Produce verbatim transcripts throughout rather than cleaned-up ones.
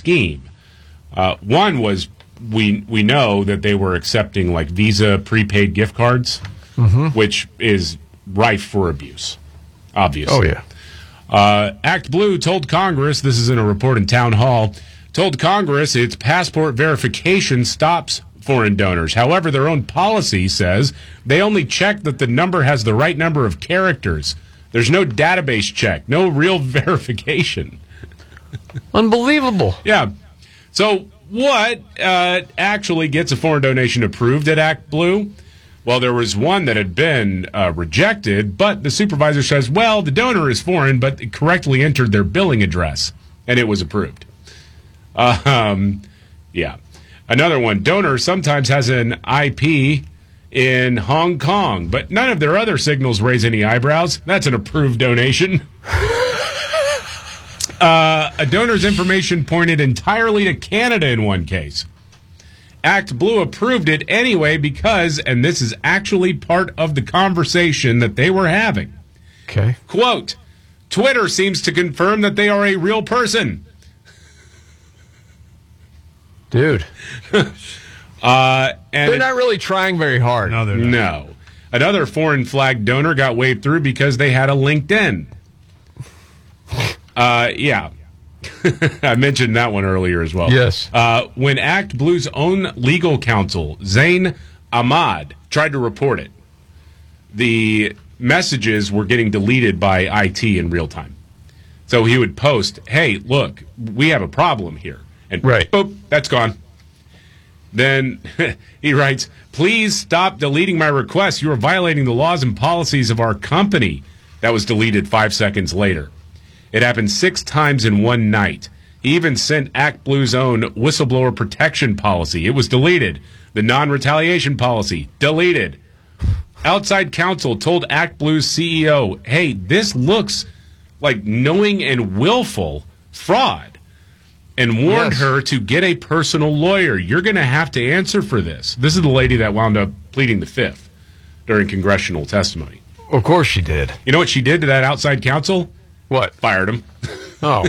scheme. Uh, one was we we know that they were accepting like Visa prepaid gift cards, mm-hmm. which is rife for abuse, obviously. Oh, yeah. Uh, Act Blue told Congress, this is in a report in Town Hall, told Congress its passport verification stops foreign donors. However, their own policy says they only check that the number has the right number of characters. There's no database check, no real verification. Unbelievable. Yeah. So what uh, actually gets a foreign donation approved at Act Blue? Well, there was one that had been uh, rejected, but the supervisor says, well, the donor is foreign, but it correctly entered their billing address, and it was approved. Uh, um, yeah. Another one, donor sometimes has an I P in Hong Kong, but none of their other signals raise any eyebrows. That's an approved donation. uh, a donor's information pointed entirely to Canada in one case. Act Blue approved it anyway because, and this is actually part of the conversation that they were having. Okay. Quote, Twitter seems to confirm that they are a real person. Dude. uh, and they're not really trying very hard. No, they're not. No. Another foreign flag donor got waved through because they had a LinkedIn. Uh, yeah. I mentioned that one earlier as well. Yes. Uh, when Act Blue's own legal counsel, Zain Ahmad, tried to report it, the messages were getting deleted by I T in real time. So he would post, hey, look, we have a problem here. And right. boop, that's gone. Then he writes, please stop deleting my requests. You are violating the laws and policies of our company. That was deleted five seconds later. It happened six times in one night. He even sent Act Blue's own whistleblower protection policy. It was deleted. The non-retaliation policy, deleted. Outside counsel told Act Blue's C E O, hey, this looks like knowing and willful fraud, and warned yes. her to get a personal lawyer. You're going to have to answer for this. This is the lady that wound up pleading the fifth during congressional testimony. Of course she did. You know what she did to that outside counsel? What? Fired him. Oh.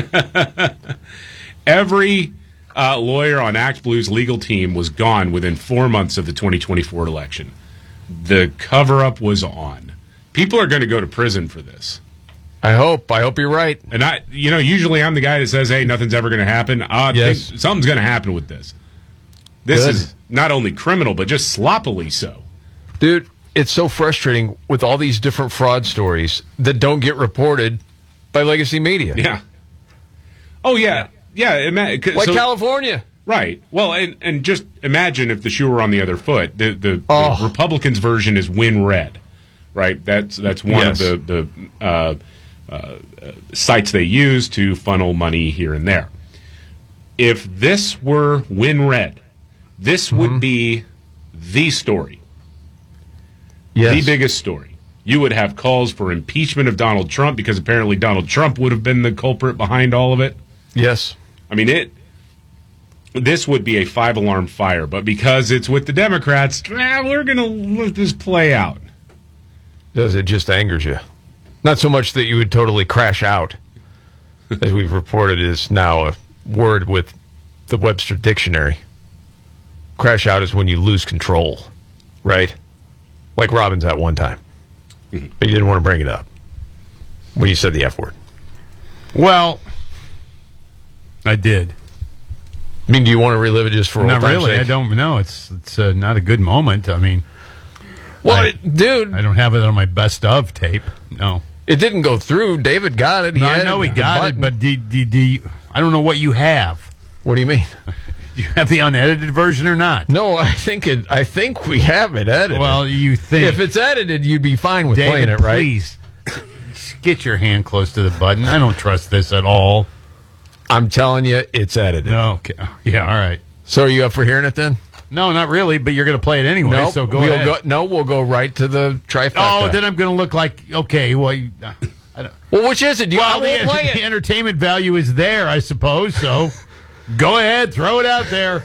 Every uh, lawyer on Act Blue's legal team was gone within four months of the twenty twenty-four election. The cover-up was on. People are going to go to prison for this. I hope. I hope you're right. And I, you know, usually I'm the guy that says, hey, nothing's ever going to happen. Uh, yes. think something's going to happen with this. This Good. is not only criminal, but just sloppily so. Dude, it's so frustrating with all these different fraud stories that don't get reported by legacy media. Yeah. Oh, yeah. Yeah. Ima- Like so, California. Right. Well, and, and just imagine if the shoe were on the other foot. The, the, Oh. the Republicans' version is Win Red, right? That's that's one Yes. of the, the uh, uh, sites they use to funnel money here and there. If this were Win Red, this Mm-hmm. would be the story, Yes. the biggest story. You would have calls for impeachment of Donald Trump because apparently Donald Trump would have been the culprit behind all of it. Yes. I mean, it. This would be a five-alarm fire, but because it's with the Democrats, eh, we're going to let this play out. Does it just angers you? Not so much that you would totally crash out, as we've reported is now a word with the Webster Dictionary. Crash out is when you lose control, right? Like Robbins at one time. Mm-hmm. But you didn't want to bring it up when you said the F word. Well, I did. I mean, do you want to relive it just for Not old time's really. sake? I don't know. It's it's uh, not a good moment. I mean, Well, I- it, dude, I don't have it on my best of tape. No. it didn't go through. David got it. He No, had I know it, he the got button. it, but do, do, do you, I don't know what you have. What do you mean? Do you have the unedited version or not? No, I think it. I think we have it edited. Well, you think. if it's edited, you'd be fine with David, playing it, right? please, get your hand close to the button. I don't trust this at all. I'm telling you, it's edited. No, okay. Yeah, all right. So are you up for hearing it then? No, not really, but you're going to play it anyway, No, so go we'll ahead. Go, no, we'll go right to the trifecta. Oh, then I'm going to look like, okay, well, you, I don't, well, which is it? Do you, well I won't the, play the it. entertainment value is there, I suppose, so go ahead, throw it out there.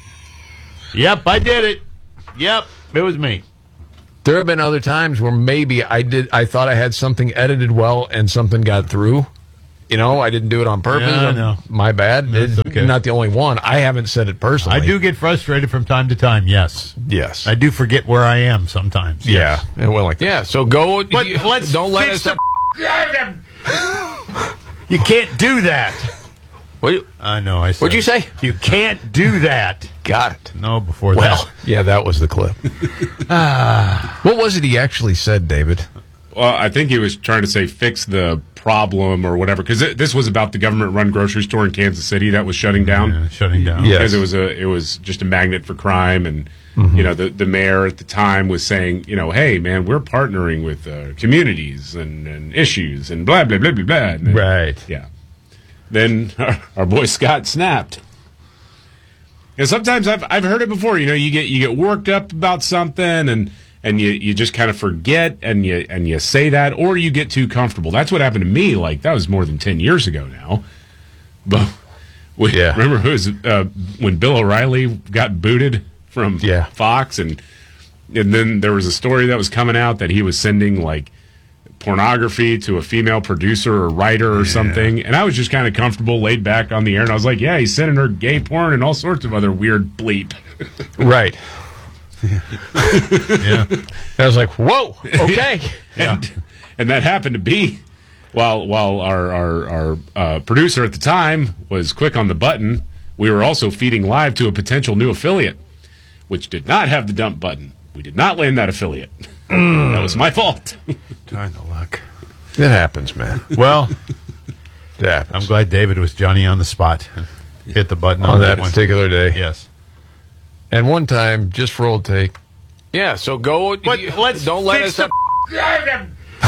Yep, I did it. Yep, it was me. There have been other times where maybe I did. I thought I had something edited well and something got through, You know, I didn't do it on purpose. Yeah, I know. My bad. That's It's okay. not the only one. I haven't said it personally. I do get frustrated from time to time, yes. Yes. I do forget where I am sometimes. yeah. yes. And we're like, yeah, so go. But you- let's don't let fix us. the- You can't do that. What, I know. I said, What'd you say? You can't do that. got it. No, before Well, that. yeah, that was the clip. What was it he actually said, David? Well, I think he was trying to say fix the problem or whatever, because this was about the government-run grocery store in Kansas City that was shutting down. Yeah, shutting down. Yeah. Because it was a it was just a magnet for crime, and Mm-hmm. you know the the mayor at the time was saying, you know, hey man, we're partnering with uh, communities and, and issues and blah blah blah blah blah. And then- Right. Yeah. Then our, our boy Scott snapped. And sometimes I've I've heard it before. You know, you get you get worked up about something and. And you, you just kind of forget and you and you say that, or you get too comfortable. That's what happened to me. Like that was more than ten years ago now. But we, Yeah. remember it was uh, when Bill O'Reilly got booted from Yeah. Fox, and and then there was a story that was coming out that he was sending like pornography to a female producer or writer or something. And I was just kind of comfortable, laid back on the air, and I was like, yeah, he's sending her gay porn and all sorts of other weird bleep. Right. Yeah. I was like, whoa, okay. and and that happened to be while while our our, our uh, producer at the time was quick on the button. We were also feeding live to a potential new affiliate, which did not have the dump button. We did not land that affiliate. That was my fault. Darn the luck. It happens, man. Well, It happens. I'm glad David was Johnny on the spot. Hit the button on that one. particular day. Yes. And one time, just for old take. Yeah, so go. But you- let's don't let fix us. the-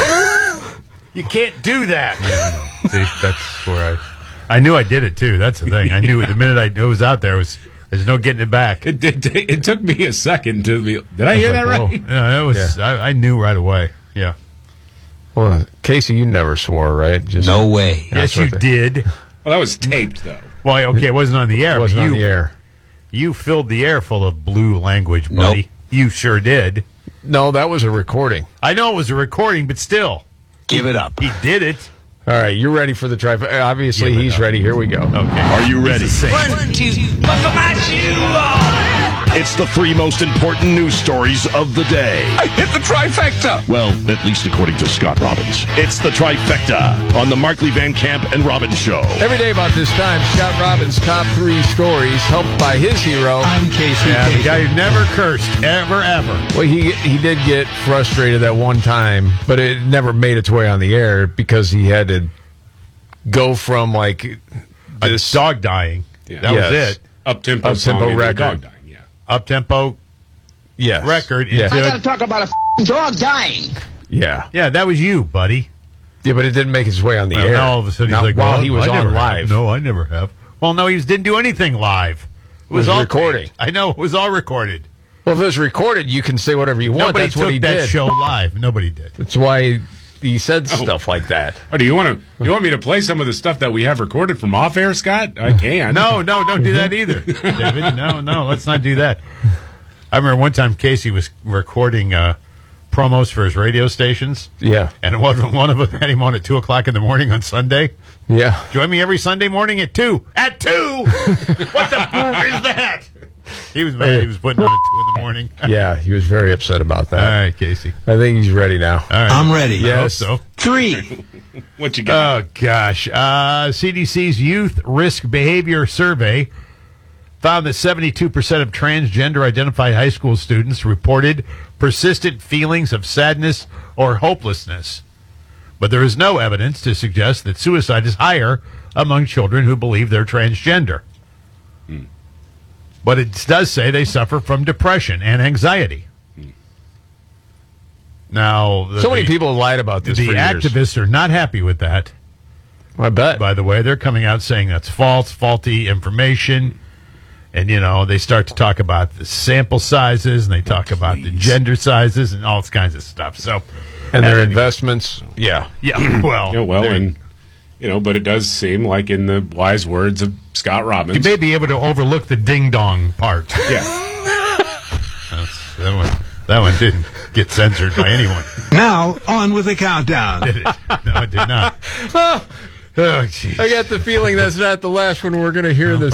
You can't do that. See, that's where I. I knew I did it too. That's the thing. I knew it the minute I knew it was out there. It was there's no getting it back. It did. It took me a second to be. Did I hear that Like, right? whoa. Yeah, it was. I, I knew right away. Yeah. Well, Casey, you never swore, right? Just, No way. Yes, you what did. Well, that was taped though. Well, okay, it wasn't on the air. It wasn't but on you, the air. You filled the air full of blue language, buddy. Nope. You sure did. No, that was a recording. I know it was a recording, but still, Give it up. he did it. All right, you're ready for the trifecta. Obviously, Give it he's up. ready. Here we go. Okay. Are you ready? He's the same. One, two, buckle my shoe on. It's the three most important news stories of the day. I hit the trifecta. Well, at least according to Scott Robbins. It's the trifecta on the Markley Van Camp and Robbins Show. Every day about this time, Scott Robbins' top three stories, helped by his hero. I'm Casey. Yeah, the Kasem. guy who never cursed, ever, ever. Well, he he did get frustrated that one time, but it never made its way on the air because he had to go from like A this dog dying. Yeah. That Yes. was it. Up tempo, Up-tempo record. dog dying. Yeah. Up tempo yes. record. Yeah. Into, I gotta talk about a f***ing dog dying. yeah, yeah, that was you, buddy. yeah, but it didn't make its way on the Well, air. now all of a sudden Not he's like, while well, he was I on never live. have. No, I never have. Well, no, he didn't do anything live. It was, was all recording. taped. I know it was all recorded. Well, if it was recorded, you can say whatever you want. Nobody That's took what he that did. show live. Nobody did. That's why he said stuff like that. Oh, do you want to? You want me to play some of the stuff that we have recorded from off air, Scott? I can. No, no, don't do that either, David. No, no, let's not do that. I remember one time Casey was recording uh, promos for his radio stations, Yeah, and one, one of them had him on at two o'clock in the morning on Sunday. yeah. Join me every Sunday morning at two. At two? What the fuck is that? He was mad. He was putting on at two in the morning. Yeah, he was very upset about All that. right, Casey. I think he's ready now. All right. I'm ready. I hope Yes. so. Three. What you got? Oh, gosh. Uh, C D C's Youth Risk Behavior Survey found that seventy-two percent of transgender identified high school students reported persistent feelings of sadness or hopelessness. But there is no evidence to suggest that suicide is higher among children who believe they're transgender. But it does say they suffer from depression and anxiety. Now, the, So many the- people lied about this the for years. activists are not happy with that. I bet. By the way, they're coming out saying that's false, faulty information. And, you know, they start to talk about the sample sizes and they talk about the gender sizes and all kinds of stuff. So, and their anyway, investments. Yeah. Yeah, well, Yeah, well, there- and you know, but it does seem like in the wise words of Scott Robbins. you may be able to overlook the ding dong part. yeah. That's, that one, that one didn't get censored by anyone. Now, on with the countdown. Did it? No, it did not. Oh, jeez. I got the feeling that's not the last one we're going to hear this